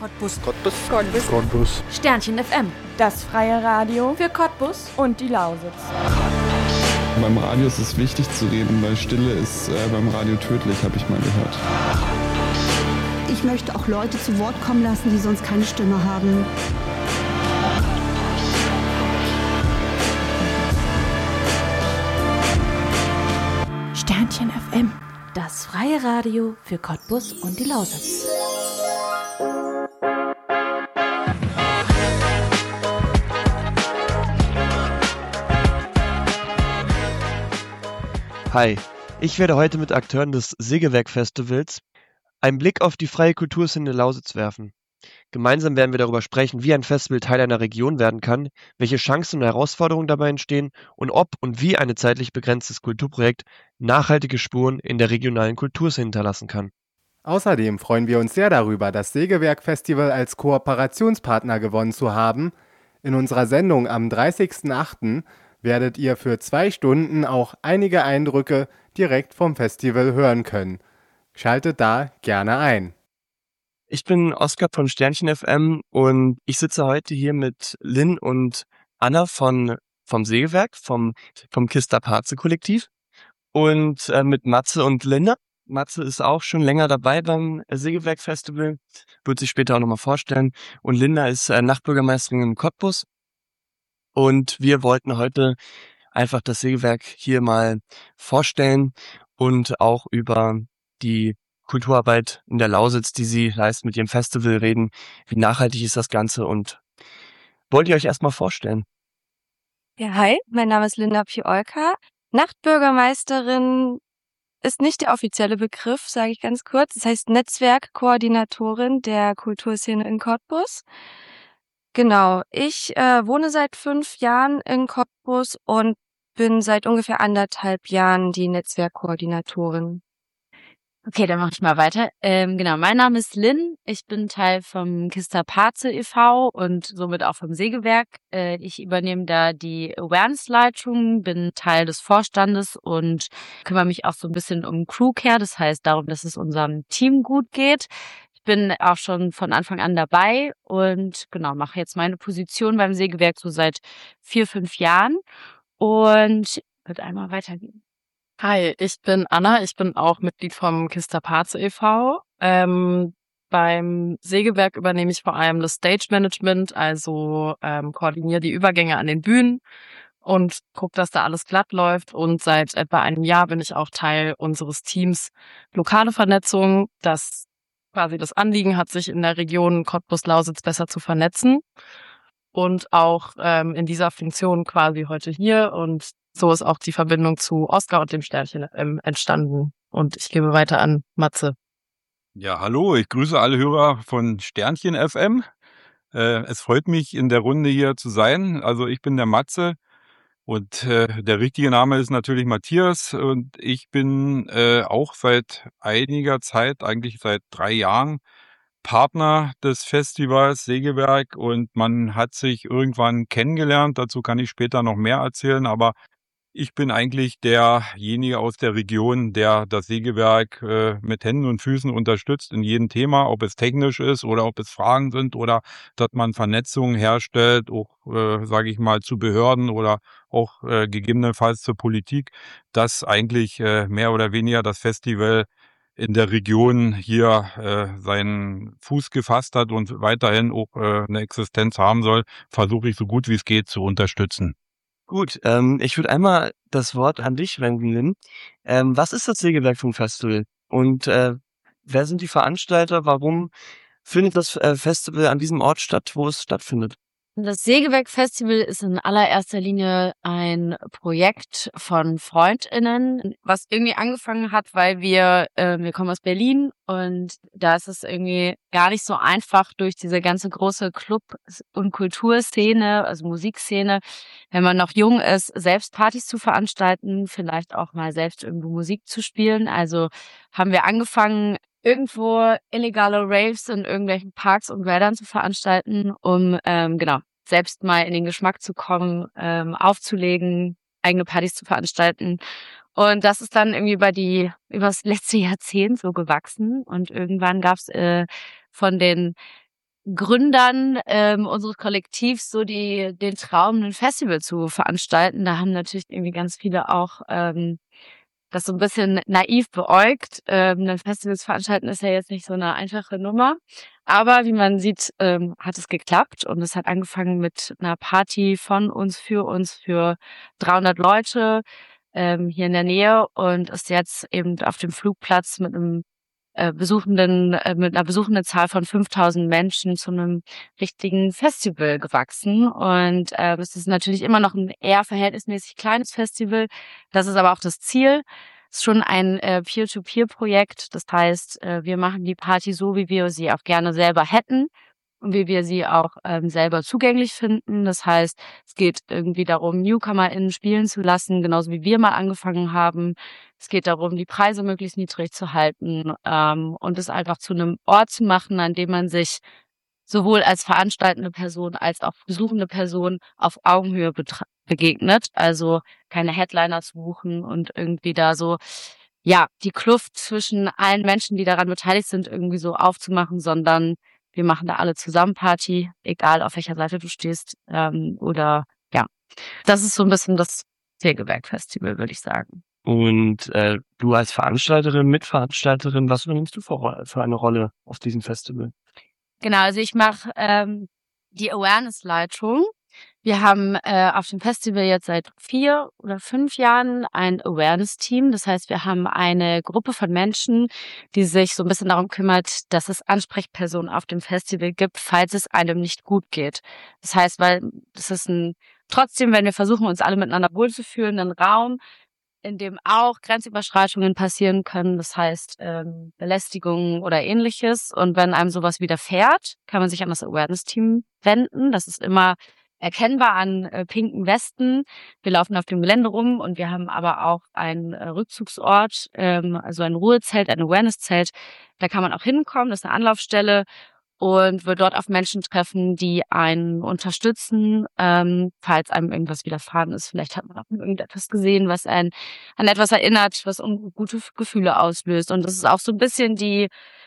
Cottbus. Cottbus. Sternchen FM. Das freie Radio Für Cottbus und die Lausitz. Beim Radio ist es wichtig zu reden, weil Stille ist beim Radio tödlich, habe ich mal gehört. Ich möchte auch Leute zu Wort kommen lassen, die sonst keine Stimme haben. Sternchen FM. Das freie Radio für Cottbus und die Lausitz. Hi, ich werde heute mit Akteuren des Sägewerk-Festivals einen Blick auf die freie Kulturszene Lausitz werfen. Gemeinsam werden wir darüber sprechen, wie ein Festival Teil einer Region werden kann, welche Chancen und Herausforderungen dabei entstehen und ob und wie ein zeitlich begrenztes Kulturprojekt nachhaltige Spuren in der regionalen Kulturszene hinterlassen kann. Außerdem freuen wir uns sehr darüber, das Sägewerk-Festival als Kooperationspartner gewonnen zu haben. In unserer Sendung am 30.08. werdet ihr für 2 Stunden auch einige Eindrücke direkt vom Festival hören können. Schaltet da gerne ein. Ich bin Oskar von Sternchen FM und ich sitze heute hier mit Lynn und Anna vom Sägewerk, vom Kista Parze Kollektiv und mit Matze und Linda. Matze ist auch schon länger dabei beim Sägewerk Festival, wird sich später auch nochmal vorstellen. Und Linda ist Nachtbürgermeisterin in Cottbus. Und wir wollten heute einfach das Sägewerk hier mal vorstellen und auch über die Kulturarbeit in der Lausitz, die sie leisten, mit ihrem Festival reden. Wie nachhaltig ist das Ganze und wollt ihr euch erstmal vorstellen? Ja, hi, mein Name ist Linda Piolka. Nachtbürgermeisterin ist nicht der offizielle Begriff, sage ich ganz kurz. Das heißt Netzwerkkoordinatorin der Kulturszene in Cottbus. Genau, ich wohne seit 5 Jahren in Cottbus und bin seit ungefähr 1,5 Jahren die Netzwerkkoordinatorin. Okay, dann mache ich mal weiter. Genau, mein Name ist Lynn. Ich bin Teil vom Kista Parze e.V. und somit auch vom Sägewerk. Ich übernehme da die Awareness-Leitung, bin Teil des Vorstandes und kümmere mich auch so ein bisschen um Crewcare. Das heißt darum, dass es unserem Team gut geht. Ich bin auch schon von Anfang an dabei und genau, mache jetzt meine Position beim Sägewerk so seit 4, 5 Jahren und wird einmal weitergehen. Hi, ich bin Anna, ich bin auch Mitglied vom Kista Parze e.V. Beim Sägewerk übernehme ich vor allem das Stage Management, also koordiniere die Übergänge an den Bühnen und gucke, dass da alles glatt läuft. Und seit etwa einem Jahr bin ich auch Teil unseres Teams Lokale Vernetzung, das quasi das Anliegen hat, sich in der Region Cottbus-Lausitz besser zu vernetzen. Und auch in dieser Funktion quasi heute hier. Und so ist auch die Verbindung zu Oskar und dem Sternchen entstanden. Und ich gebe weiter an Matze. Ja, hallo, ich grüße alle Hörer von Sternchen FM. Es freut mich, in der Runde hier zu sein. Also ich bin der Matze und der richtige Name ist natürlich Matthias. Und ich bin auch seit einiger Zeit, eigentlich seit 3 Jahren, Partner des Festivals Sägewerk. Und man hat sich irgendwann kennengelernt. Dazu kann ich später noch mehr erzählen, aber ich bin eigentlich derjenige aus der Region, der das Sägewerk mit Händen und Füßen unterstützt in jedem Thema, ob es technisch ist oder ob es Fragen sind oder dass man Vernetzungen herstellt, auch, sage ich mal, zu Behörden oder auch gegebenenfalls zur Politik, dass eigentlich mehr oder weniger das Festival in der Region hier seinen Fuß gefasst hat und weiterhin auch eine Existenz haben soll, versuche ich so gut wie es geht zu unterstützen. Gut, ich würde einmal das Wort an dich wenden, Lynn. Was ist das Sägewerk vom Festival? Und wer sind die Veranstalter? Warum findet das Festival an diesem Ort statt, wo es stattfindet? Das Sägewerk-Festival ist in allererster Linie ein Projekt von FreundInnen, was irgendwie angefangen hat, weil wir kommen aus Berlin und da ist es irgendwie gar nicht so einfach durch diese ganze große Club- und Kulturszene, also Musikszene, wenn man noch jung ist, selbst Partys zu veranstalten, vielleicht auch mal selbst irgendwo Musik zu spielen. Also haben wir angefangen, irgendwo illegale Raves in irgendwelchen Parks und Wäldern zu veranstalten, um selbst mal in den Geschmack zu kommen, aufzulegen, eigene Partys zu veranstalten. Und das ist dann irgendwie über das letzte Jahrzehnt so gewachsen. Und irgendwann gab es von den Gründern unseres Kollektivs so den Traum, ein Festival zu veranstalten. Da haben natürlich irgendwie ganz viele auch das so ein bisschen naiv beäugt. Ein Festival zu veranstalten ist ja jetzt nicht so eine einfache Nummer. Aber wie man sieht, hat es geklappt und es hat angefangen mit einer Party von uns für 300 Leute hier in der Nähe und ist jetzt eben auf dem Flugplatz mit einer besuchenden Zahl von 5.000 Menschen zu einem richtigen Festival gewachsen. Und es ist natürlich immer noch ein eher verhältnismäßig kleines Festival. Das ist aber auch das Ziel. Es ist schon ein Peer-to-Peer-Projekt. Das heißt, wir machen die Party so, wie wir sie auch gerne selber hätten und wie wir sie auch selber zugänglich finden. Das heißt, es geht irgendwie darum, NewcomerInnen spielen zu lassen, genauso wie wir mal angefangen haben. Es geht darum, die Preise möglichst niedrig zu halten und es einfach zu einem Ort zu machen, an dem man sich sowohl als veranstaltende Person als auch besuchende Person auf Augenhöhe begegnet. Also keine Headliner zu buchen und irgendwie da so, ja, die Kluft zwischen allen Menschen, die daran beteiligt sind, irgendwie so aufzumachen, sondern wir machen da alle zusammen Party, egal auf welcher Seite du stehst. Oder ja, das ist so ein bisschen das Sägewerk-Festival, würde ich sagen. Und du als Mitveranstalterin, was übernimmst du für eine Rolle auf diesem Festival? Genau, also ich mache die Awareness-Leitung. Wir haben auf dem Festival jetzt seit 4 oder 5 Jahren ein Awareness-Team. Das heißt, wir haben eine Gruppe von Menschen, die sich so ein bisschen darum kümmert, dass es Ansprechpersonen auf dem Festival gibt, falls es einem nicht gut geht. Das heißt, weil das ist trotzdem, wenn wir versuchen, uns alle miteinander wohlzufühlen, ein Raum, in dem auch Grenzüberschreitungen passieren können, das heißt Belästigungen oder ähnliches. Und wenn einem sowas widerfährt, kann man sich an das Awareness-Team wenden. Das ist immer erkennbar an pinken Westen. Wir laufen auf dem Gelände rum und wir haben aber auch einen Rückzugsort, also ein Ruhezelt, ein Awareness-Zelt. Da kann man auch hinkommen, das ist eine Anlaufstelle und wird dort auf Menschen treffen, die einen unterstützen, falls einem irgendwas widerfahren ist. Vielleicht hat man auch irgendetwas gesehen, was einen an etwas erinnert, was ungute Gefühle auslöst. Und das ist auch so ein bisschen die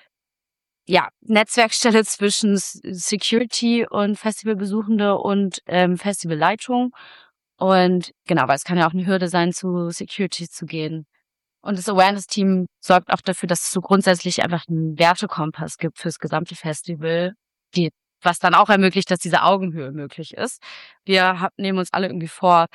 Netzwerkstelle zwischen Security und Festivalbesuchende und Festivalleitung. Und genau, weil es kann ja auch eine Hürde sein, zu Security zu gehen. Und das Awareness-Team sorgt auch dafür, dass es so grundsätzlich einfach einen Wertekompass gibt fürs gesamte Festival, was dann auch ermöglicht, dass diese Augenhöhe möglich ist. Wir nehmen uns alle irgendwie vor,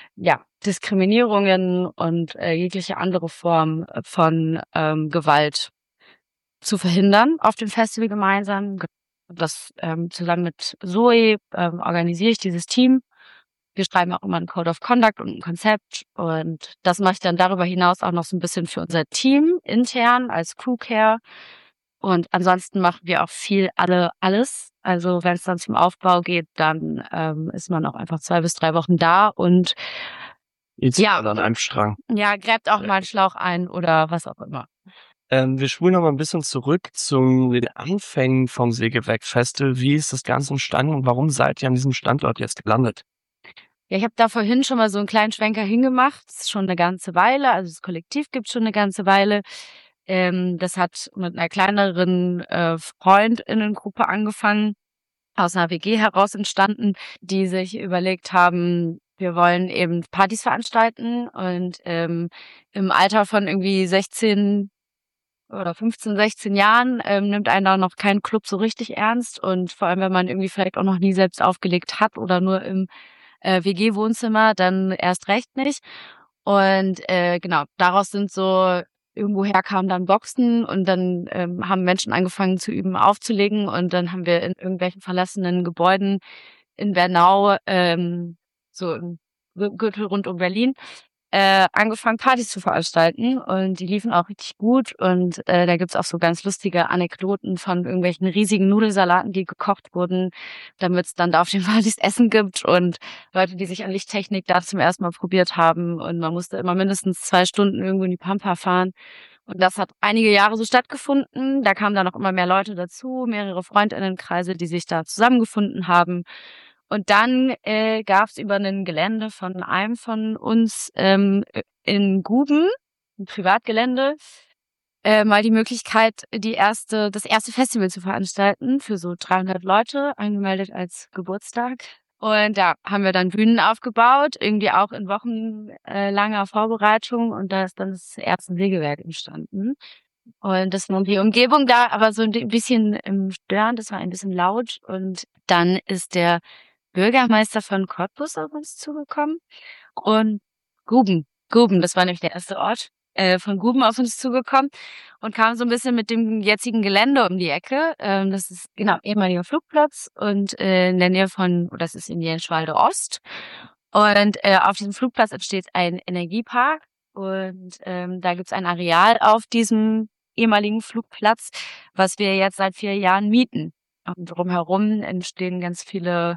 Diskriminierungen und jegliche andere Form von Gewalt zu verhindern auf dem Festival gemeinsam. Das zusammen mit Zoe organisiere ich dieses Team. Wir schreiben auch immer einen Code of Conduct und ein Konzept und das mache ich dann darüber hinaus auch noch so ein bisschen für unser Team intern als Crew Care. Und ansonsten machen wir auch viel alles. Also wenn es dann zum Aufbau geht, dann ist man auch einfach 2 bis 3 Wochen da und an einem Strang. Ja, gräbt auch mal einen Schlauch ein oder was auch immer. Wir spulen noch mal ein bisschen zurück zu den Anfängen vom Sägewerk Festival. Wie ist das Ganze entstanden und warum seid ihr an diesem Standort jetzt gelandet? Ja, ich habe da vorhin schon mal so einen kleinen Schwenker hingemacht. Das ist schon eine ganze Weile. Also das Kollektiv gibt schon eine ganze Weile. Das hat mit einer kleineren Freundinnengruppe angefangen, aus einer WG heraus entstanden, die sich überlegt haben, wir wollen eben Partys veranstalten und im Alter von irgendwie 16 oder 15, 16 Jahren nimmt einen da noch kein Club so richtig ernst und vor allem, wenn man irgendwie vielleicht auch noch nie selbst aufgelegt hat oder nur im WG-Wohnzimmer, dann erst recht nicht. Und genau, daraus sind so, irgendwoher kamen dann Boxen und dann haben Menschen angefangen zu üben, aufzulegen und dann haben wir in irgendwelchen verlassenen Gebäuden in Bernau, so im Gürtel rund um Berlin, angefangen, Partys zu veranstalten und die liefen auch richtig gut und da gibt's auch so ganz lustige Anekdoten von irgendwelchen riesigen Nudelsalaten, die gekocht wurden, damit es dann da auf den Partys Essen gibt und Leute, die sich an Lichttechnik da zum ersten Mal probiert haben und man musste immer mindestens 2 Stunden irgendwo in die Pampa fahren und das hat einige Jahre so stattgefunden. Da kamen dann noch immer mehr Leute dazu, mehrere Freundinnenkreise, die sich da zusammengefunden haben. Und dann gab's über ein Gelände von einem von uns in Guben, ein Privatgelände, mal die Möglichkeit, das erste Festival zu veranstalten für so 300 Leute, angemeldet als Geburtstag. Und da haben wir dann Bühnen aufgebaut, irgendwie auch in wochenlanger Vorbereitung. Und da ist dann das erste Sägewerk entstanden. Und das war die Umgebung da, aber so ein bisschen störend, das war ein bisschen laut. Und dann ist der Bürgermeister von Cottbus auf uns zugekommen und Guben, das war nämlich der erste Ort, von Guben auf uns zugekommen und kam so ein bisschen mit dem jetzigen Gelände um die Ecke. Das ist genau ehemaliger Flugplatz und in der Nähe das ist in Jenschwalde Ost. Und auf diesem Flugplatz entsteht ein Energiepark und da gibt's ein Areal auf diesem ehemaligen Flugplatz, was wir jetzt seit 4 Jahren mieten. Und drumherum entstehen ganz viele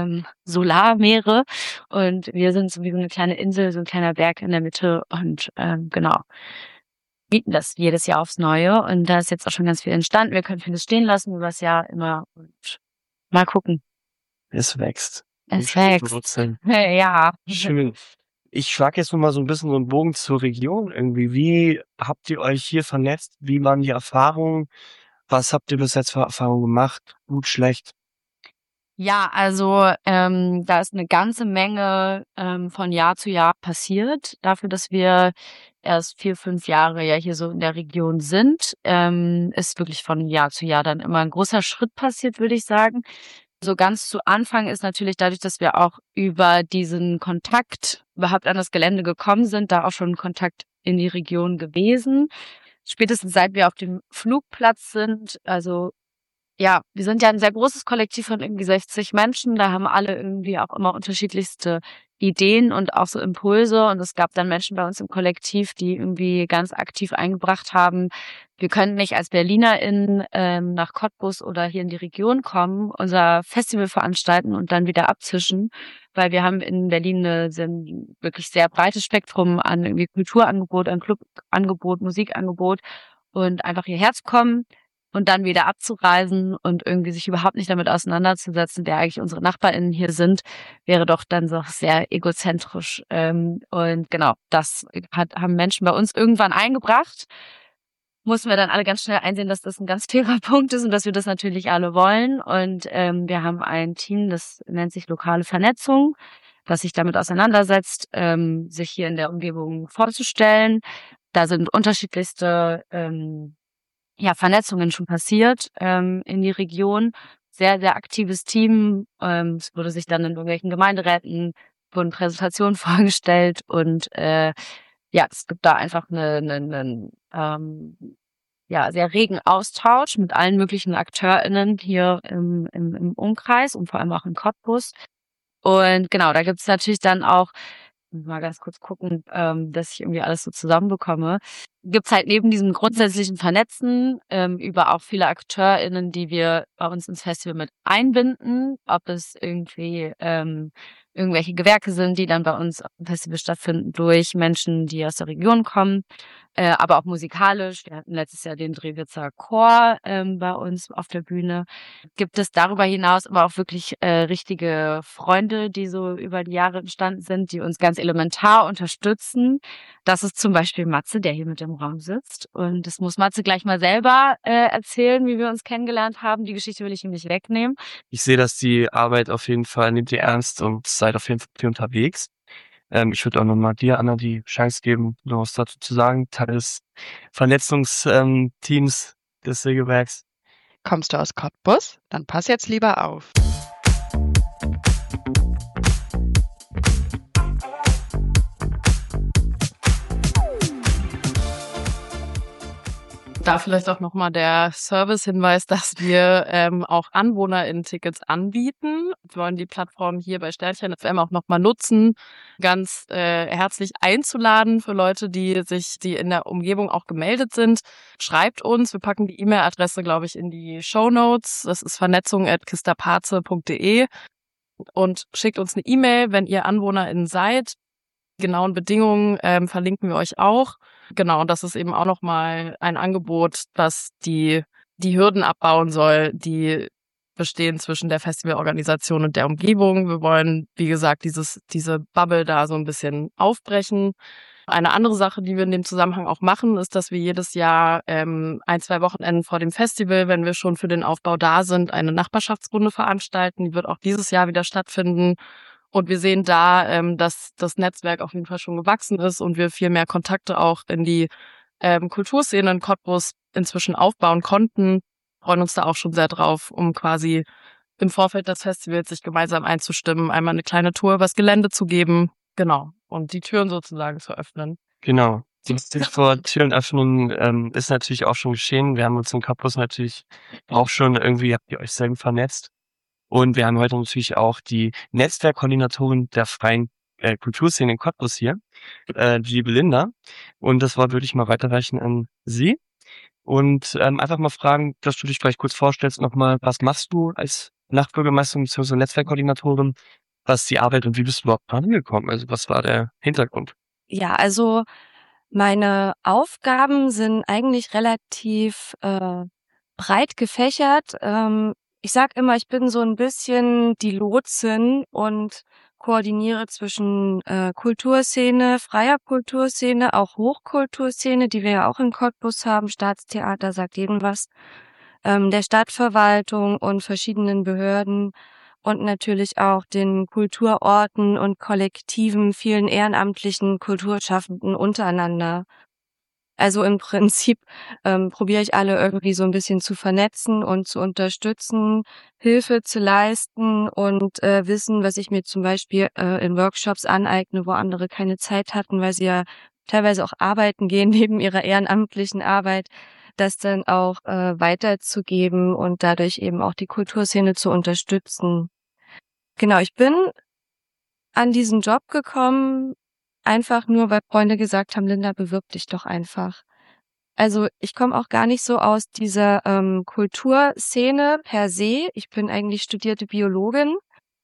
Solarmeere und wir sind so wie so eine kleine Insel, so ein kleiner Berg in der Mitte und genau, mieten das jedes Jahr aufs Neue und da ist jetzt auch schon ganz viel entstanden. Wir können vieles stehen lassen über das Jahr immer und mal gucken. Es wächst. Es wächst. Ja. Schön. Ich schlage jetzt mal so ein bisschen so einen Bogen zur Region irgendwie. Wie habt ihr euch hier vernetzt? Wie waren die Erfahrungen? Was habt ihr bis jetzt für Erfahrungen gemacht? Gut, schlecht? Ja, also da ist eine ganze Menge von Jahr zu Jahr passiert. Dafür, dass wir erst 4, 5 Jahre ja hier so in der Region sind, ist wirklich von Jahr zu Jahr dann immer ein großer Schritt passiert, würde ich sagen. So ganz zu Anfang ist natürlich dadurch, dass wir auch über diesen Kontakt überhaupt an das Gelände gekommen sind, da auch schon Kontakt in die Region gewesen. Spätestens seit wir auf dem Flugplatz sind, also ja, wir sind ja ein sehr großes Kollektiv von irgendwie 60 Menschen. Da haben alle irgendwie auch immer unterschiedlichste Ideen und auch so Impulse. Und es gab dann Menschen bei uns im Kollektiv, die irgendwie ganz aktiv eingebracht haben, wir können nicht als BerlinerInnen nach Cottbus oder hier in die Region kommen, unser Festival veranstalten und dann wieder abzischen, weil wir haben in Berlin ein wirklich sehr breites Spektrum an irgendwie Kulturangebot, an Clubangebot, Musikangebot und einfach hierher zu kommen und dann wieder abzureisen und irgendwie sich überhaupt nicht damit auseinanderzusetzen, wer eigentlich unsere NachbarInnen hier sind, wäre doch dann so sehr egozentrisch. Und genau, das haben Menschen bei uns irgendwann eingebracht. Mussten wir dann alle ganz schnell einsehen, dass das ein ganz fairer Punkt ist und dass wir das natürlich alle wollen. Und wir haben ein Team, das nennt sich Lokale Vernetzung, das sich damit auseinandersetzt, sich hier in der Umgebung vorzustellen. Da sind unterschiedlichste Vernetzungen schon passiert in die Region. Sehr, sehr aktives Team. Es wurde sich dann in irgendwelchen Gemeinderäten, wurden Präsentationen vorgestellt und es gibt da einfach einen sehr regen Austausch mit allen möglichen AkteurInnen hier im Umkreis und vor allem auch in Cottbus. Und genau, da gibt es natürlich dann auch, mal ganz kurz gucken, dass ich irgendwie alles so zusammenbekomme. Gibt's halt neben diesem grundsätzlichen Vernetzen über auch viele AkteurInnen, die wir bei uns ins Festival mit einbinden, ob es irgendwie irgendwelche Gewerke sind, die dann bei uns auf dem Festival stattfinden, durch Menschen, die aus der Region kommen, aber auch musikalisch. Wir hatten letztes Jahr den Drewitzer Chor bei uns auf der Bühne. Gibt es darüber hinaus aber auch wirklich richtige Freunde, die so über die Jahre entstanden sind, die uns ganz elementar unterstützen. Das ist zum Beispiel Matze, der hier mit im Raum sitzt. Und das muss Matze gleich mal selber erzählen, wie wir uns kennengelernt haben. Die Geschichte will ich ihm nicht wegnehmen. Ich sehe, dass die Arbeit auf jeden Fall, nehmt ihr ernst und seid auf jeden Fall viel unterwegs. Ich würde auch nochmal dir, Anna, die Chance geben, noch was dazu zu sagen. Teil des Vernetzungsteams des Sägewerks. Kommst du aus Cottbus? Dann pass jetzt lieber auf. Da vielleicht auch nochmal der Service-Hinweis, dass wir auch AnwohnerInnen-Tickets anbieten. Wir wollen die Plattform hier bei Sternchen FM auch nochmal nutzen, ganz herzlich einzuladen für Leute, die in der Umgebung auch gemeldet sind. Schreibt uns, wir packen die E-Mail-Adresse, glaube ich, in die Shownotes. Das ist vernetzung@kistaparze.de und schickt uns eine E-Mail, wenn ihr AnwohnerInnen seid. Genauen Bedingungen verlinken wir euch auch. Genau, und das ist eben auch nochmal ein Angebot, das die Hürden abbauen soll, die bestehen zwischen der Festivalorganisation und der Umgebung. Wir wollen, wie gesagt, diese Bubble da so ein bisschen aufbrechen. Eine andere Sache, die wir in dem Zusammenhang auch machen, ist, dass wir jedes Jahr 1-2 Wochenenden vor dem Festival, wenn wir schon für den Aufbau da sind, eine Nachbarschaftsrunde veranstalten. Die wird auch dieses Jahr wieder stattfinden. Und wir sehen da, dass das Netzwerk auf jeden Fall schon gewachsen ist und wir viel mehr Kontakte auch in die Kulturszene in Cottbus inzwischen aufbauen konnten. Freuen uns da auch schon sehr drauf, um quasi im Vorfeld des Festivals sich gemeinsam einzustimmen, einmal eine kleine Tour übers Gelände zu geben. Genau. Und die Türen sozusagen zu öffnen. Genau. Die Stichwort Türen öffnen ist natürlich auch schon geschehen. Wir haben uns in Cottbus natürlich auch schon irgendwie, habt ihr euch sehr gut vernetzt. Und wir haben heute natürlich auch die Netzwerkkoordinatorin der freien Kulturszene in Cottbus hier, die liebe Linda. Und das Wort würde ich mal weiterreichen an sie. Und einfach mal fragen, dass du dich vielleicht kurz vorstellst nochmal, was machst du als Nachtbürgermeisterin bzw. Netzwerkkoordinatorin? Was ist die Arbeit und wie bist du überhaupt angekommen? Also was war der Hintergrund? Ja, also meine Aufgaben sind eigentlich relativ breit gefächert. Ich sag immer, ich bin so ein bisschen die Lotsin und koordiniere zwischen Kulturszene, freier Kulturszene, auch Hochkulturszene, die wir ja auch in Cottbus haben, Staatstheater, sagt jedem was, der Stadtverwaltung und verschiedenen Behörden und natürlich auch den Kulturorten und Kollektiven, vielen ehrenamtlichen Kulturschaffenden untereinander. Also im Prinzip probiere ich alle irgendwie so ein bisschen zu vernetzen und zu unterstützen, Hilfe zu leisten und Wissen, was ich mir zum Beispiel in Workshops aneigne, wo andere keine Zeit hatten, weil sie ja teilweise auch arbeiten gehen neben ihrer ehrenamtlichen Arbeit, das dann auch weiterzugeben und dadurch eben auch die Kulturszene zu unterstützen. Genau, ich bin an diesen Job gekommen, einfach nur, weil Freunde gesagt haben, Linda, bewirb dich doch einfach. Also ich komme auch gar nicht so aus dieser Kulturszene per se. Ich bin eigentlich studierte Biologin.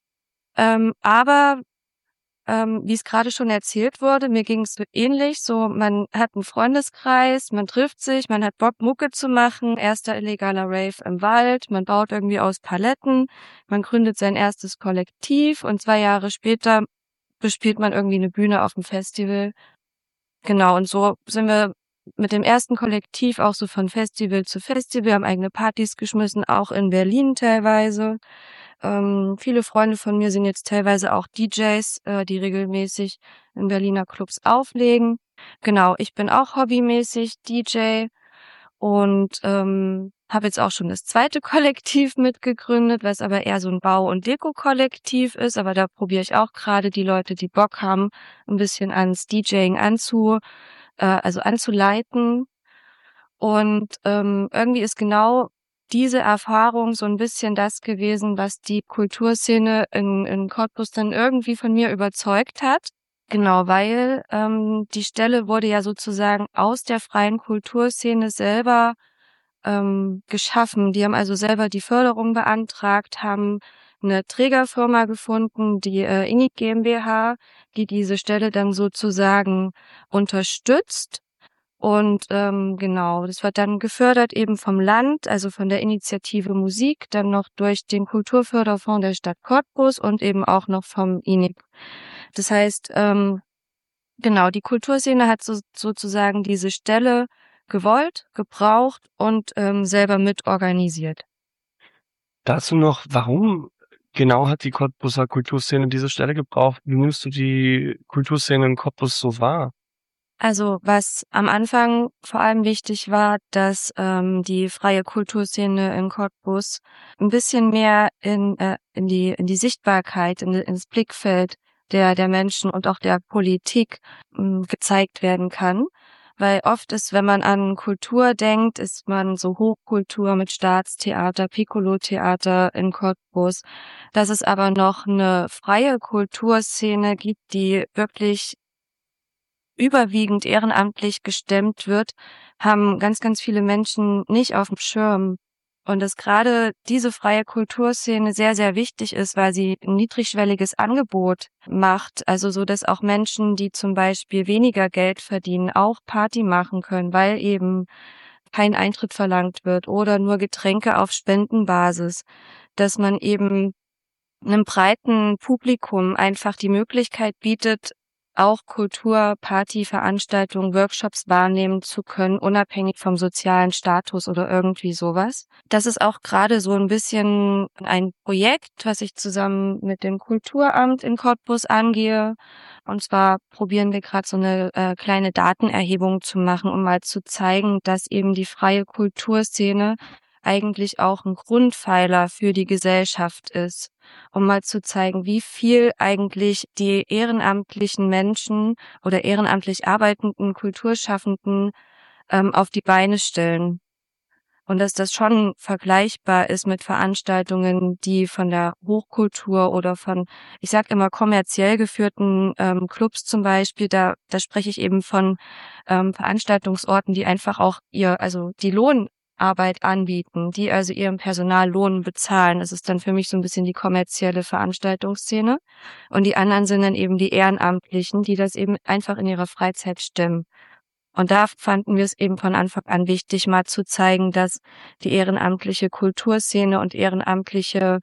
Aber wie es gerade schon erzählt wurde, mir ging es so ähnlich. So, man hat einen Freundeskreis, man trifft sich, man hat Bock, Mucke zu machen. Erster illegaler Rave im Wald, man baut irgendwie aus Paletten, man gründet sein erstes Kollektiv und 2 Jahre später bespielt man irgendwie eine Bühne auf dem Festival. Genau, und so sind wir mit dem ersten Kollektiv auch so von Festival zu Festival, haben eigene Partys geschmissen, auch in Berlin teilweise. Viele Freunde von mir sind jetzt teilweise auch DJs, die regelmäßig in Berliner Clubs auflegen. Genau, ich bin auch hobbymäßig DJ und habe jetzt auch schon das zweite Kollektiv mitgegründet, was aber eher so ein Bau- und Deko-Kollektiv ist. Aber da probiere ich auch gerade die Leute, die Bock haben, ein bisschen ans DJing anzuleiten. Und irgendwie ist genau diese Erfahrung so ein bisschen das gewesen, was die Kulturszene in Cottbus dann irgendwie von mir überzeugt hat. Genau, weil die Stelle wurde ja sozusagen aus der freien Kulturszene selber geschaffen. Die haben also selber die Förderung beantragt, haben eine Trägerfirma gefunden, die INIC GmbH, die diese Stelle dann sozusagen unterstützt. Und genau, das wird dann gefördert eben vom Land, also von der Initiative Musik, dann noch durch den Kulturförderfonds der Stadt Cottbus und eben auch noch vom INIC. Das heißt, genau, die Kulturszene hat sozusagen diese Stelle gewollt, gebraucht und selber mitorganisiert. Dazu noch, warum genau hat die Cottbuser Kulturszene diese Stelle gebraucht? Wie nimmst du die Kulturszene in Cottbus so wahr? Also was am Anfang vor allem wichtig war, dass die freie Kulturszene in Cottbus ein bisschen mehr in die Sichtbarkeit, ins Blickfeld der Menschen und auch der Politik gezeigt werden kann. Weil oft ist, wenn man an Kultur denkt, ist man so Hochkultur mit Staatstheater, Piccolo-Theater in Cottbus. Dass es aber noch eine freie Kulturszene gibt, die wirklich überwiegend ehrenamtlich gestemmt wird, haben ganz, ganz viele Menschen nicht auf dem Schirm. Und dass gerade diese freie Kulturszene sehr, sehr wichtig ist, weil sie ein niedrigschwelliges Angebot macht. Also so, dass auch Menschen, die zum Beispiel weniger Geld verdienen, auch Party machen können, weil eben kein Eintritt verlangt wird oder nur Getränke auf Spendenbasis. Dass man eben einem breiten Publikum einfach die Möglichkeit bietet, auch Kultur, Party, Veranstaltungen, Workshops wahrnehmen zu können, unabhängig vom sozialen Status oder irgendwie sowas. Das ist auch gerade so ein bisschen ein Projekt, was ich zusammen mit dem Kulturamt in Cottbus angehe. Und zwar probieren wir gerade so eine kleine Datenerhebung zu machen, um mal zu zeigen, dass eben die freie Kulturszene eigentlich auch ein Grundpfeiler für die Gesellschaft ist, um mal zu zeigen, wie viel eigentlich die ehrenamtlichen Menschen oder ehrenamtlich arbeitenden Kulturschaffenden auf die Beine stellen. Und dass das schon vergleichbar ist mit Veranstaltungen, die von der Hochkultur oder von, ich sag immer, kommerziell geführten Clubs zum Beispiel, da spreche ich eben von Veranstaltungsorten, die einfach auch die Lohnarbeit anbieten, die also ihrem Personal Lohn bezahlen. Das ist dann für mich so ein bisschen die kommerzielle Veranstaltungsszene. Und die anderen sind dann eben die Ehrenamtlichen, die das eben einfach in ihrer Freizeit stemmen. Und da fanden wir es eben von Anfang an wichtig, mal zu zeigen, dass die ehrenamtliche Kulturszene und ehrenamtliches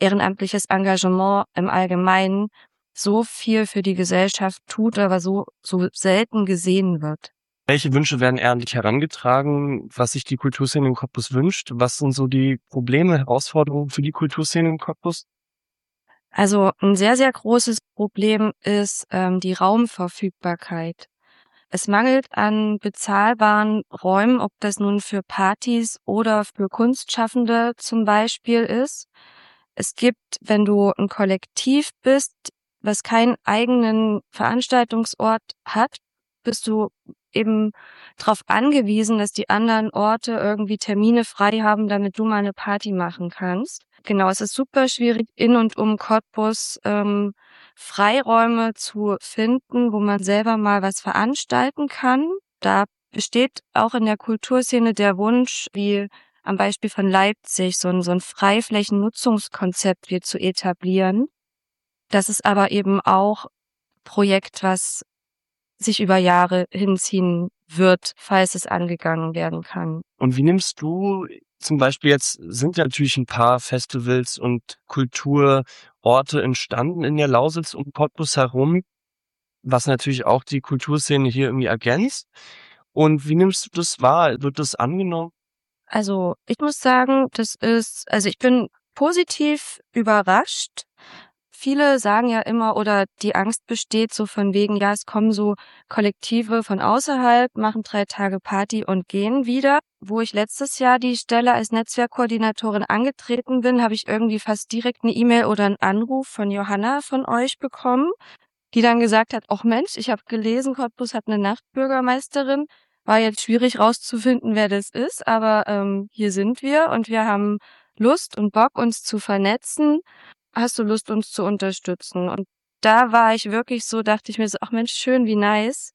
Engagement im Allgemeinen so viel für die Gesellschaft tut, aber so selten gesehen wird. Welche Wünsche werden eher an dich herangetragen, was sich die Kulturszene in Cottbus wünscht? Was sind so die Probleme, Herausforderungen für die Kulturszene in Cottbus? Also ein sehr, sehr großes Problem ist die Raumverfügbarkeit. Es mangelt an bezahlbaren Räumen, ob das nun für Partys oder für Kunstschaffende zum Beispiel ist. Es gibt, wenn du ein Kollektiv bist, was keinen eigenen Veranstaltungsort hat, bist du eben darauf angewiesen, dass die anderen Orte irgendwie Termine frei haben, damit du mal eine Party machen kannst. Genau, es ist super schwierig, in und um Cottbus Freiräume zu finden, wo man selber mal was veranstalten kann. Da besteht auch in der Kulturszene der Wunsch, wie am Beispiel von Leipzig, so ein Freiflächennutzungskonzept hier zu etablieren. Das ist aber eben auch ein Projekt, was sich über Jahre hinziehen wird, falls es angegangen werden kann. Und wie nimmst du zum Beispiel, jetzt sind ja natürlich ein paar Festivals und Kulturorte entstanden in der Lausitz um Cottbus herum, was natürlich auch die Kulturszene hier irgendwie ergänzt. Und wie nimmst du das wahr? Wird das angenommen? Also ich muss sagen, ich bin positiv überrascht. Viele sagen ja immer, oder die Angst besteht so von wegen, ja, es kommen so Kollektive von außerhalb, machen 3 Tage Party und gehen wieder. Wo ich letztes Jahr die Stelle als Netzwerkkoordinatorin angetreten bin, habe ich irgendwie fast direkt eine E-Mail oder einen Anruf von Johanna von euch bekommen, die dann gesagt hat, ach Mensch, ich habe gelesen, Cottbus hat eine Nachtbürgermeisterin. War jetzt schwierig rauszufinden, wer das ist, aber hier sind wir und wir haben Lust und Bock, uns zu vernetzen. Hast du Lust, uns zu unterstützen? Und da war ich wirklich so, dachte ich mir so, ach Mensch, schön, wie nice.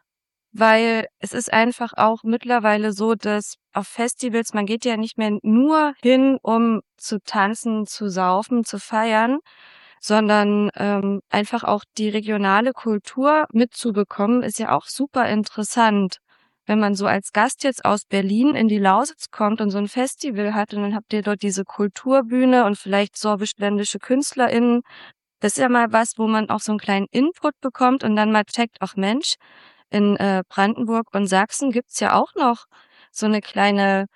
Weil es ist einfach auch mittlerweile so, dass auf Festivals, man geht ja nicht mehr nur hin, um zu tanzen, zu saufen, zu feiern, sondern einfach auch die regionale Kultur mitzubekommen, ist ja auch super interessant. Wenn man so als Gast jetzt aus Berlin in die Lausitz kommt und so ein Festival hat und dann habt ihr dort diese Kulturbühne und vielleicht sorbisch-ländische KünstlerInnen, das ist ja mal was, wo man auch so einen kleinen Input bekommt und dann mal checkt, ach Mensch, in Brandenburg und Sachsen gibt's ja auch noch so eine kleine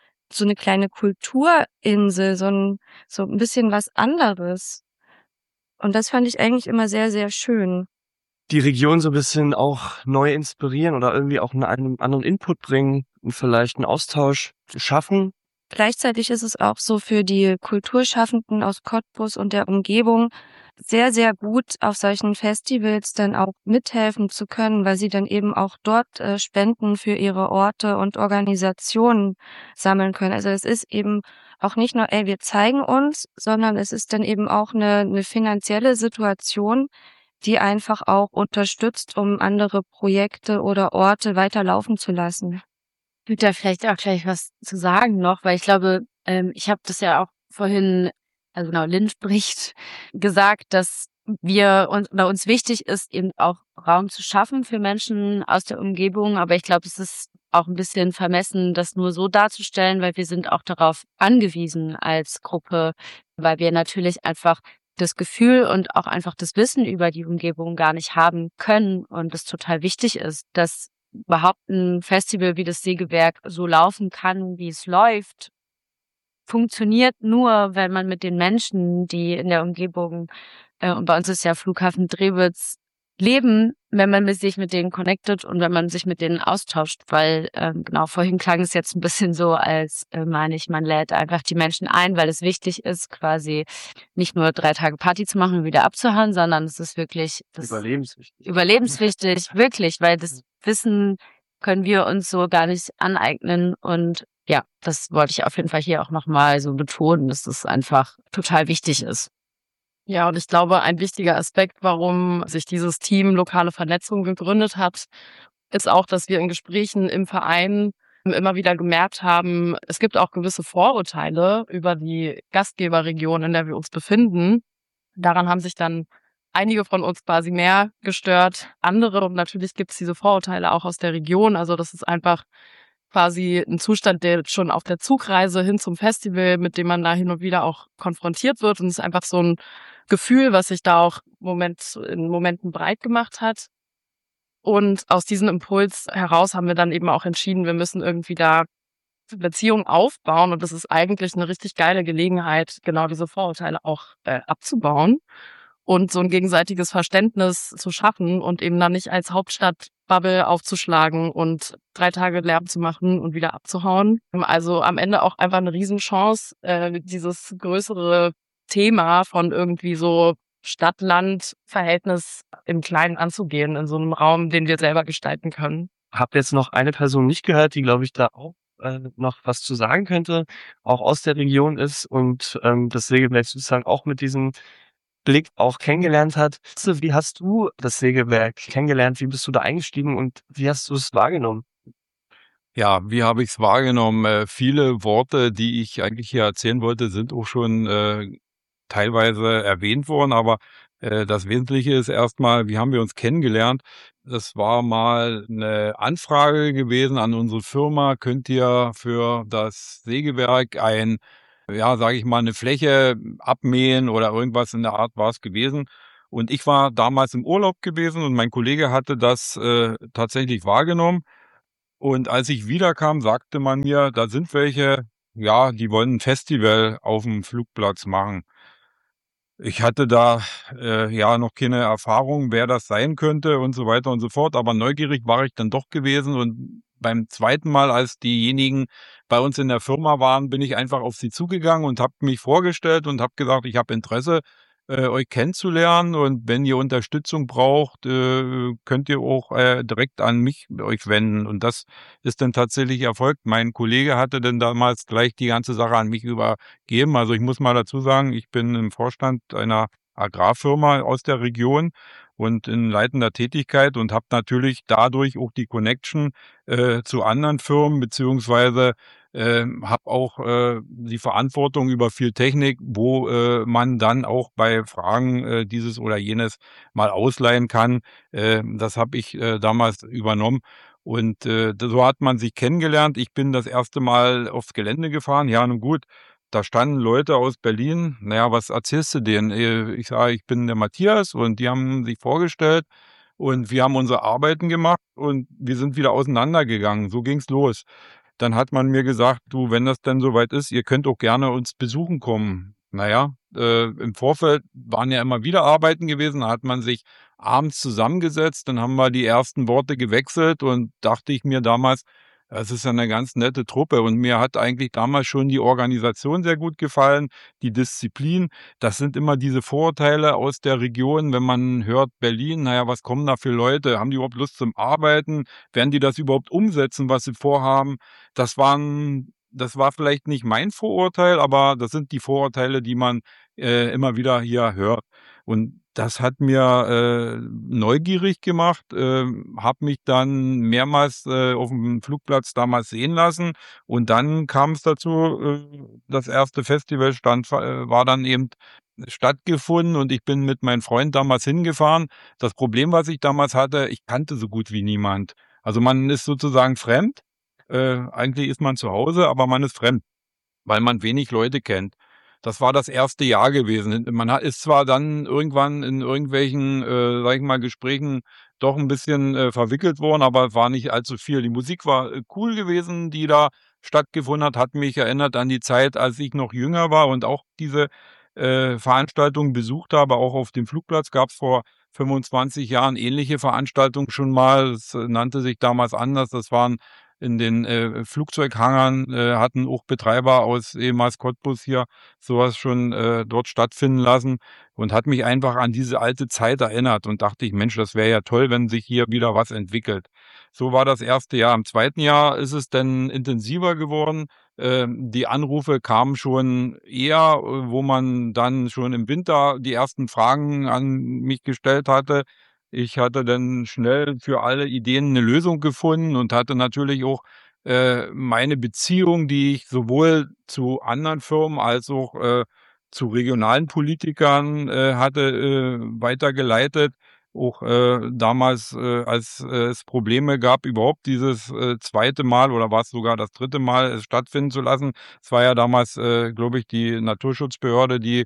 Kulturinsel, so ein bisschen was anderes. Und das fand ich eigentlich immer sehr, sehr schön. Die Region so ein bisschen auch neu inspirieren oder irgendwie auch einen anderen Input bringen und vielleicht einen Austausch schaffen. Gleichzeitig ist es auch so für die Kulturschaffenden aus Cottbus und der Umgebung sehr, sehr gut, auf solchen Festivals dann auch mithelfen zu können, weil sie dann eben auch dort Spenden für ihre Orte und Organisationen sammeln können. Also es ist eben auch nicht nur, wir zeigen uns, sondern es ist dann eben auch eine finanzielle Situation, die einfach auch unterstützt, um andere Projekte oder Orte weiterlaufen zu lassen. Ich würde da vielleicht auch gleich was zu sagen noch, weil ich glaube, ich habe das ja auch vorhin, also genau, Lynn spricht, gesagt, dass uns wichtig ist, eben auch Raum zu schaffen für Menschen aus der Umgebung. Aber ich glaube, es ist auch ein bisschen vermessen, das nur so darzustellen, weil wir sind auch darauf angewiesen als Gruppe, weil wir natürlich einfach das Gefühl und auch einfach das Wissen über die Umgebung gar nicht haben können und es total wichtig ist, dass überhaupt ein Festival wie das Sägewerk so laufen kann, wie es läuft, funktioniert nur, wenn man mit den Menschen, die in der Umgebung, und bei uns ist ja Flughafen Drewitz, leben, wenn man sich mit denen connectet und wenn man sich mit denen austauscht, weil genau, vorhin klang es jetzt ein bisschen so, als meine ich, man lädt einfach die Menschen ein, weil es wichtig ist, quasi nicht nur 3 Tage Party zu machen und wieder abzuhauen, sondern es ist wirklich überlebenswichtig, wirklich, weil das Wissen können wir uns so gar nicht aneignen und ja, das wollte ich auf jeden Fall hier auch nochmal so betonen, dass das einfach total wichtig ist. Ja, und ich glaube, ein wichtiger Aspekt, warum sich dieses Team Lokale Vernetzung gegründet hat, ist auch, dass wir in Gesprächen im Verein immer wieder gemerkt haben, es gibt auch gewisse Vorurteile über die Gastgeberregion, in der wir uns befinden. Daran haben sich dann einige von uns quasi mehr gestört, andere. Und natürlich gibt es diese Vorurteile auch aus der Region. Also das ist einfach quasi ein Zustand, der schon auf der Zugreise hin zum Festival, mit dem man da hin und wieder auch konfrontiert wird. Und es ist einfach so ein Gefühl, was sich da auch in Momenten breit gemacht hat. Und aus diesem Impuls heraus haben wir dann eben auch entschieden, wir müssen irgendwie da Beziehungen aufbauen. Und das ist eigentlich eine richtig geile Gelegenheit, genau diese Vorurteile auch abzubauen und so ein gegenseitiges Verständnis zu schaffen und eben dann nicht als Hauptstadtbubble aufzuschlagen und 3 Tage Lärm zu machen und wieder abzuhauen. Also am Ende auch einfach eine Riesenchance, dieses größere Thema von irgendwie so Stadt-Land-Verhältnis im Kleinen anzugehen, in so einem Raum, den wir selber gestalten können. Hab jetzt noch eine Person nicht gehört, die, glaube ich, da auch noch was zu sagen könnte, auch aus der Region ist und das Sägewerk sozusagen auch mit diesem Blick auch kennengelernt hat. Wie hast du das Sägewerk kennengelernt? Wie bist du da eingestiegen und wie hast du es wahrgenommen? Ja, wie habe ich es wahrgenommen? Viele Worte, die ich eigentlich hier erzählen wollte, sind auch schon teilweise erwähnt worden, aber das Wesentliche ist erstmal, wie haben wir uns kennengelernt? Das war mal eine Anfrage gewesen an unsere Firma, könnt ihr für das Sägewerk sage ich mal, eine Fläche abmähen oder irgendwas in der Art war es gewesen. Und ich war damals im Urlaub gewesen und mein Kollege hatte das tatsächlich wahrgenommen. Und als ich wiederkam, sagte man mir, da sind welche, ja, die wollen ein Festival auf dem Flugplatz machen. Ich hatte da noch keine Erfahrung, wer das sein könnte und so weiter und so fort, aber neugierig war ich dann doch gewesen und beim zweiten Mal, als diejenigen bei uns in der Firma waren, bin ich einfach auf sie zugegangen und habe mich vorgestellt und habe gesagt, ich habe Interesse, euch kennenzulernen und wenn ihr Unterstützung braucht, könnt ihr auch direkt an mich euch wenden und das ist dann tatsächlich erfolgt. Mein Kollege hatte dann damals gleich die ganze Sache an mich übergeben. Also ich muss mal dazu sagen, ich bin im Vorstand einer Agrarfirma aus der Region und in leitender Tätigkeit und habe natürlich dadurch auch die Connection zu anderen Firmen beziehungsweise habe auch die Verantwortung über viel Technik, wo man dann auch bei Fragen dieses oder jenes mal ausleihen kann. Das habe ich damals übernommen. Und so hat man sich kennengelernt. Ich bin das erste Mal aufs Gelände gefahren. Ja, nun gut, da standen Leute aus Berlin. Naja, was erzählst du denen? Ich sage, ich bin der Matthias und die haben sich vorgestellt und wir haben unsere Arbeiten gemacht und wir sind wieder auseinandergegangen. So ging's los. Dann hat man mir gesagt, du, wenn das denn soweit ist, ihr könnt auch gerne uns besuchen kommen. Naja, im Vorfeld waren ja immer wieder Arbeiten gewesen, da hat man sich abends zusammengesetzt, dann haben wir die ersten Worte gewechselt und dachte ich mir damals, das ist ja eine ganz nette Truppe und mir hat eigentlich damals schon die Organisation sehr gut gefallen, die Disziplin. Das sind immer diese Vorurteile aus der Region, wenn man hört Berlin, naja, was kommen da für Leute? Haben die überhaupt Lust zum Arbeiten? Werden die das überhaupt umsetzen, was sie vorhaben? Das war vielleicht nicht mein Vorurteil, aber das sind die Vorurteile, die man immer wieder hier hört. Und das hat mir neugierig gemacht, habe mich dann mehrmals auf dem Flugplatz damals sehen lassen und dann kam es dazu, das erste Festival war dann eben stattgefunden und ich bin mit meinem Freund damals hingefahren. Das Problem, was ich damals hatte, ich kannte so gut wie niemand. Also man ist sozusagen fremd. Eigentlich ist man zu Hause, aber man ist fremd, weil man wenig Leute kennt. das war das erste Jahr gewesen. Ist zwar dann irgendwann in irgendwelchen, sag ich mal, Gesprächen doch ein bisschen verwickelt worden, aber war nicht allzu viel. Die Musik war cool gewesen, die da stattgefunden hat mich erinnert an die Zeit, als ich noch jünger war und auch diese Veranstaltungen besucht habe. Auch auf dem Flugplatz gab es vor 25 Jahren ähnliche Veranstaltungen schon mal. Es nannte sich damals anders. Das waren in den Flugzeughangern, hatten auch Betreiber aus ehemals Cottbus hier sowas schon dort stattfinden lassen und hat mich einfach an diese alte Zeit erinnert und dachte ich, Mensch, das wäre ja toll, wenn sich hier wieder was entwickelt. So war das erste Jahr. Im zweiten Jahr ist es dann intensiver geworden. Die Anrufe kamen schon eher, wo man dann schon im Winter die ersten Fragen an mich gestellt hatte. Ich hatte dann schnell für alle Ideen eine Lösung gefunden und hatte natürlich auch meine Beziehung, die ich sowohl zu anderen Firmen als auch zu regionalen Politikern hatte weitergeleitet. Auch damals, als es Probleme gab, überhaupt dieses zweite Mal oder war es sogar das dritte Mal, es stattfinden zu lassen. Es war ja damals, glaube ich, die Naturschutzbehörde, die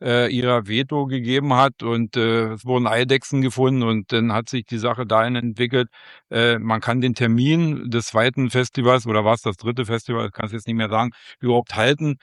ihr Veto gegeben hat und es wurden Eidechsen gefunden und dann hat sich die Sache dahin entwickelt, man kann den Termin des zweiten Festivals oder war es das dritte Festival, ich kann es jetzt nicht mehr sagen, überhaupt halten.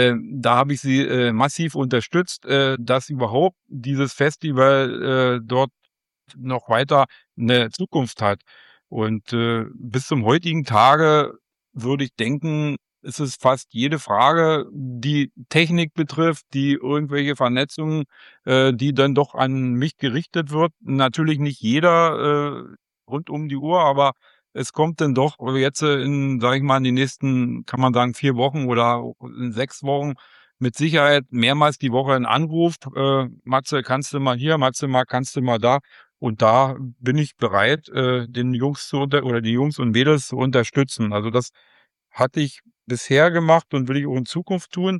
Da habe ich sie massiv unterstützt, dass überhaupt dieses Festival dort noch weiter eine Zukunft hat. Und bis zum heutigen Tage würde ich denken, ist es fast jede Frage, die Technik betrifft, die irgendwelche Vernetzungen, die dann doch an mich gerichtet wird. Natürlich nicht jeder rund um die Uhr, aber es kommt dann doch jetzt in, sage ich mal, in den nächsten, kann man sagen, 4 Wochen oder in 6 Wochen mit Sicherheit mehrmals die Woche ein Anruf. Matze, kannst du mal hier? Matze, kannst du mal da? Und da bin ich bereit, den Jungs oder die Jungs und Mädels zu unterstützen. Also das hatte ich bisher gemacht und will ich auch in Zukunft tun.